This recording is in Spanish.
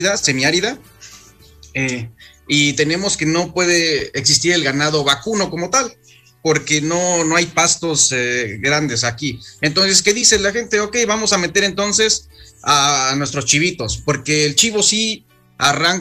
semiárida, y tenemos que no puede existir el ganado vacuno como tal, porque no hay pastos grandes aquí. Entonces, ¿qué dice la gente? Ok, vamos a meter entonces a nuestros chivitos, porque el chivo sí arranca